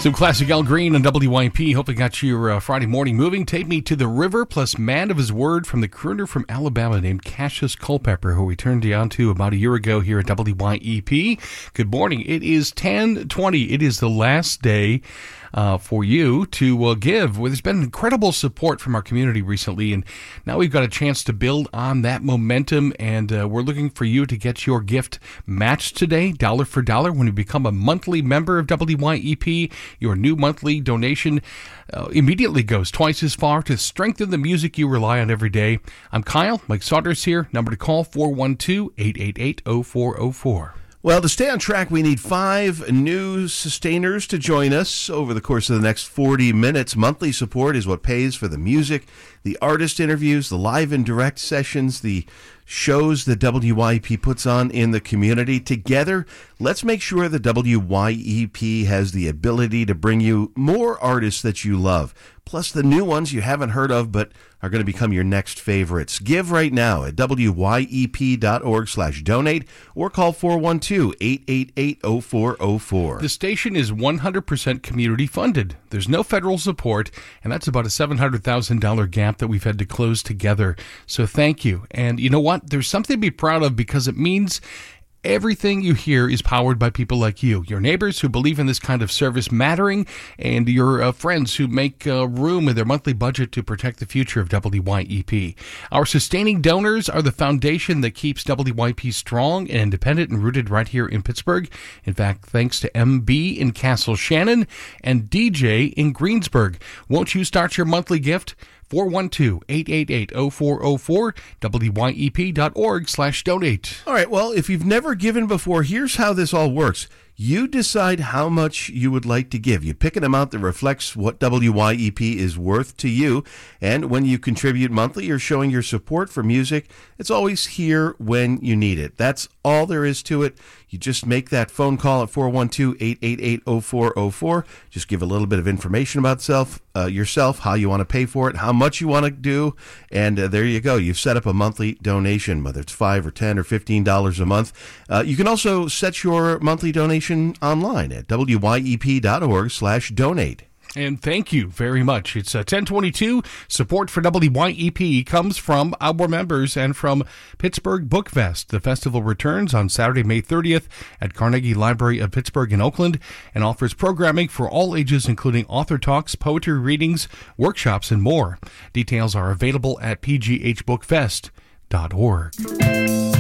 Some classic Al Green on WYP. Hope it got your Friday morning moving. Take Me to the River, plus Man of His Word from the crooner from Alabama named Cassius Culpepper, who we turned you on to about a year ago here at WYEP. Good morning. It is 10:20. It is the last day for you to give. Well, there's been incredible support from our community recently, and now we've got a chance to build on that momentum, and we're looking for you to get your gift matched today, dollar for dollar. When you become a monthly member of WYEP, your new monthly donation immediately goes twice as far to strengthen the music you rely on every day. I'm Kyle. Mike Saunders here. Number to call, 412-888-0404. Well, to stay on track, we need 5 new sustainers to join us over the course of the next 40 minutes. Monthly support is what pays for the music, the artist interviews, the live and direct sessions, the shows that WYEP puts on in the community. Together, let's make sure that WYEP has the ability to bring you more artists that you love, plus the new ones you haven't heard of but are going to become your next favorites. Give right now at wyep.org/donate or call 412-888-0404. The station is 100% community funded. There's no federal support, and that's about a $700,000 gap that we've had to close together. So thank you. And you know what? There's something to be proud of, because it means everything you hear is powered by people like you, your neighbors who believe in this kind of service mattering, and your friends who make room in their monthly budget to protect the future of WYEP. Our sustaining donors are the foundation that keeps WYEP strong and independent and rooted right here in Pittsburgh. In fact, thanks to MB in Castle Shannon and DJ in Greensburg. Won't you start your monthly gift? 412-888-0404, wyep.org/donate. All right, well, if you've never given before, here's how this all works. You decide how much you would like to give. You pick an amount that reflects what WYEP is worth to you. And when you contribute monthly, you're showing your support for music. It's always here when you need it. That's all there is to it. You just make that phone call at 412-888-0404. Just give a little bit of information about yourself, how you want to pay for it, how much you want to do, and there you go. You've set up a monthly donation, whether it's $5 or $10 or $15 a month. You can also set your monthly donation online at wyep.org/donate. And thank you very much. It's 10:22. Support for WYEP comes from our members and from Pittsburgh Book Fest. The festival returns on Saturday, May 30th at Carnegie Library of Pittsburgh in Oakland and offers programming for all ages, including author talks, poetry readings, workshops, and more. Details are available at pghbookfest.org.